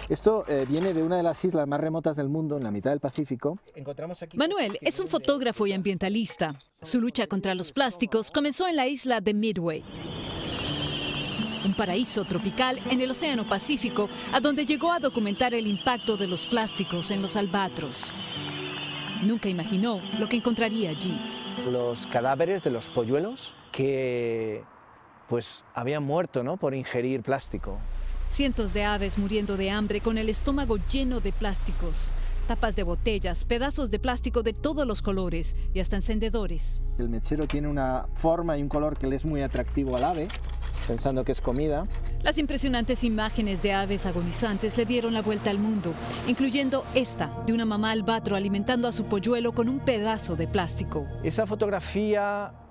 Esto viene de una de las islas más remotas del mundo, en la mitad del Pacífico. Manuel es un fotógrafo y ambientalista. Su lucha contra los plásticos comenzó en la isla de Midway, un paraíso tropical en el Océano Pacífico, a donde llegó a documentar el impacto de los plásticos en los albatros. Nunca imaginó lo que encontraría allí. Los cadáveres de los polluelos que pues habían muerto, ¿no?, por ingerir plástico. Cientos de aves muriendo de hambre con el estómago lleno de plásticos. Tapas de botellas, pedazos de plástico de todos los colores y hasta encendedores. El mechero tiene una forma y un color que le es muy atractivo al ave, pensando que es comida. Las impresionantes imágenes de aves agonizantes le dieron la vuelta al mundo, incluyendo esta de una mamá albatro alimentando a su polluelo con un pedazo de plástico. Esa fotografía